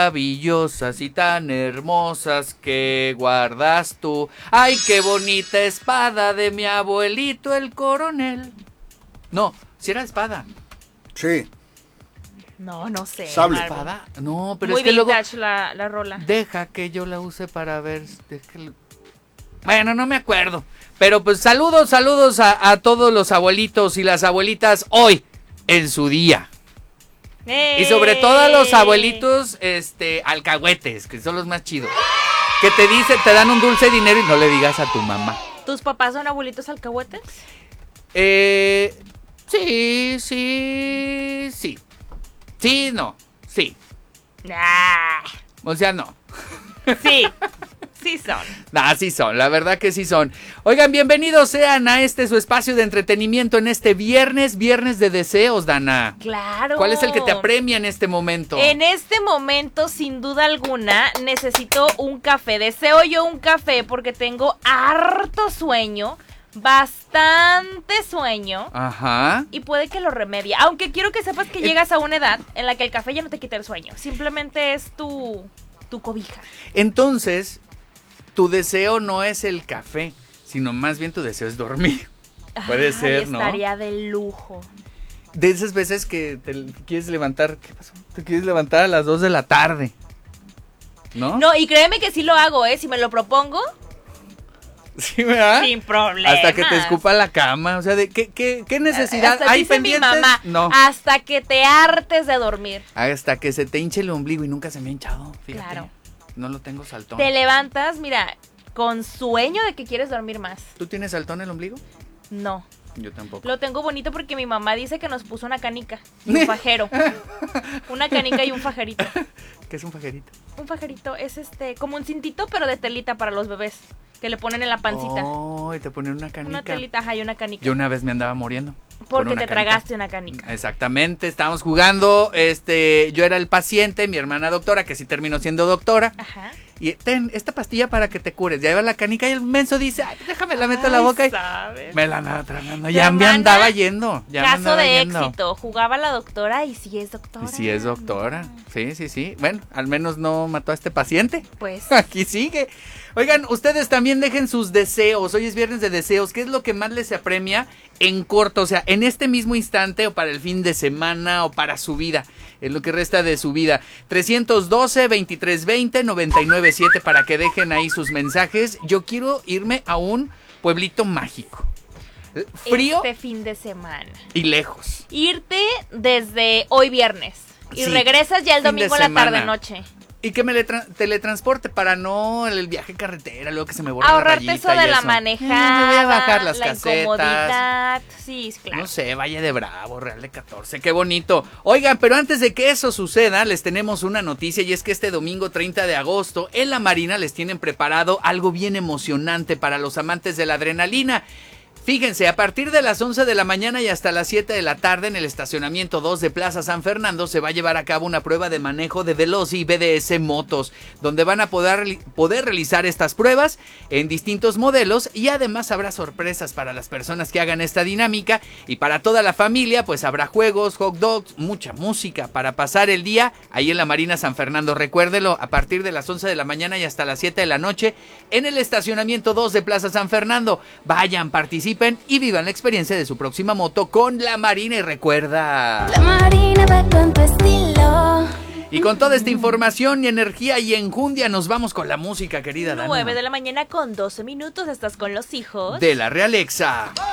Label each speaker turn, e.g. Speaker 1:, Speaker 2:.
Speaker 1: maravillosas y tan hermosas que guardas tú. Ay, qué bonita espada de mi abuelito el coronel. No, si era espada.
Speaker 2: Sí.
Speaker 3: No sé.
Speaker 2: Sable.
Speaker 1: ¿Espada? No, pero
Speaker 3: Muy
Speaker 1: es que luego...
Speaker 3: vintage la rola.
Speaker 1: Deja que yo la use para ver... Bueno, no me acuerdo. Pero pues saludos a todos los abuelitos y las abuelitas hoy, en su día. Y sobre todo a los abuelitos, alcahuetes, que son los más chidos. Que te dan un dulce dinero y no le digas a tu mamá.
Speaker 3: ¿Tus papás son abuelitos alcahuetes?
Speaker 1: Sí. Sí, no, sí.
Speaker 3: Ah,
Speaker 1: O sea, no.
Speaker 3: sí, sí son.
Speaker 1: Sí son, la verdad que sí son. Oigan, bienvenidos sean a su espacio de entretenimiento en este viernes de deseos, Dana.
Speaker 3: Claro.
Speaker 1: ¿Cuál es el que te apremia en este momento?
Speaker 3: En este momento, sin duda alguna, necesito un café. Deseo yo un café porque tengo harto sueño, bastante sueño.
Speaker 1: Ajá.
Speaker 3: Y puede que lo remedie. Aunque quiero que sepas que llegas a una edad en la que el café ya no te quita el sueño. Simplemente es tu cobija.
Speaker 1: Entonces, tu deseo no es el café, sino más bien tu deseo es dormir. Puede ser, ¿no?
Speaker 3: Estaría de lujo.
Speaker 1: De esas veces que te quieres levantar, ¿qué pasó? Te quieres levantar a las 2 de la tarde, ¿no?
Speaker 3: No, y créeme que sí lo hago, si me lo propongo.
Speaker 1: Sí, ¿verdad?
Speaker 3: Sin problema.
Speaker 1: Hasta que te escupa la cama, o sea, ¿qué necesidad
Speaker 3: hasta
Speaker 1: hay
Speaker 3: dice
Speaker 1: pendientes?
Speaker 3: Mi mamá,
Speaker 1: no.
Speaker 3: hasta que te hartes de dormir.
Speaker 1: Hasta que se te hinche el ombligo y nunca se me ha hinchado, fíjate.
Speaker 3: Claro.
Speaker 1: No lo tengo saltón.
Speaker 3: Te levantas, mira, con sueño de que quieres dormir más.
Speaker 1: ¿Tú tienes saltón el ombligo?
Speaker 3: No.
Speaker 1: Yo tampoco.
Speaker 3: Lo tengo bonito porque mi mamá dice que nos puso una canica y un fajero. Una canica y un fajerito.
Speaker 1: ¿Qué es un fajerito?
Speaker 3: Un fajerito es como un cintito, pero de telita para los bebés, que le ponen en la pancita.
Speaker 1: Oh, y te ponen una canica.
Speaker 3: Una telita, ajá, y una canica.
Speaker 1: Yo una vez me andaba muriendo.
Speaker 3: Porque te tragaste una canica.
Speaker 1: Exactamente, estábamos jugando, yo era el paciente, mi hermana doctora, que sí terminó siendo doctora.
Speaker 3: Ajá.
Speaker 1: Y ten esta pastilla para que te cures. Ya lleva la canica y el menso dice, ay, déjame la meto en la boca.
Speaker 3: ¿Sabes?
Speaker 1: Me la andaba tragando. Ya me andaba yendo.
Speaker 3: Caso de éxito. Jugaba la doctora y sí es doctora.
Speaker 1: Y sí es doctora. Sí. Bueno, al menos no mató a este paciente.
Speaker 3: Pues.
Speaker 1: Aquí sigue. Oigan, ustedes también dejen sus deseos. Hoy es viernes de deseos. ¿Qué es lo que más les apremia en corto? O sea, en este mismo instante o para el fin de semana o para su vida. En lo que resta de su vida. 312-2320-997 para que dejen ahí sus mensajes. Yo quiero irme a un pueblito mágico. Frío.
Speaker 3: Este fin de semana.
Speaker 1: Y lejos.
Speaker 3: Irte desde hoy viernes. Y
Speaker 1: Sí,
Speaker 3: regresas ya el domingo en la tarde-noche.
Speaker 1: Y que me teletransporte para no el viaje carretera, luego que se me borra la
Speaker 3: ahorrarte
Speaker 1: rayita
Speaker 3: eso de
Speaker 1: y
Speaker 3: la
Speaker 1: eso.
Speaker 3: manejada,
Speaker 1: Me voy a bajar las
Speaker 3: la
Speaker 1: casetas.
Speaker 3: incomodidad. Sí, claro.
Speaker 1: No sé, Valle de Bravo, Real de 14, qué bonito. Oigan, pero antes de que eso suceda, les tenemos una noticia y es que este domingo 30 de agosto en la Marina les tienen preparado algo bien emocionante para los amantes de la adrenalina. Fíjense, a partir de las 11 de la mañana y hasta las 7 de la tarde en el estacionamiento 2 de Plaza San Fernando se va a llevar a cabo una prueba de manejo de Veloci BDS Motos, donde van a poder realizar estas pruebas en distintos modelos y además habrá sorpresas para las personas que hagan esta dinámica y para toda la familia pues habrá juegos, hot dogs, mucha música para pasar el día ahí en la Marina San Fernando. Recuérdelo, a partir de las 11 de la mañana y hasta las 7 de la noche en el estacionamiento 2 de Plaza San Fernando. Vayan, participen y vivan la experiencia de su próxima moto con la Marina. Y recuerda,
Speaker 4: la Marina va con tu estilo.
Speaker 1: Y con toda esta información y energía y enjundia nos vamos con la música, querida Dana.
Speaker 3: 9 de la mañana con 12 minutos, estás con los hijos
Speaker 1: de la Realexa.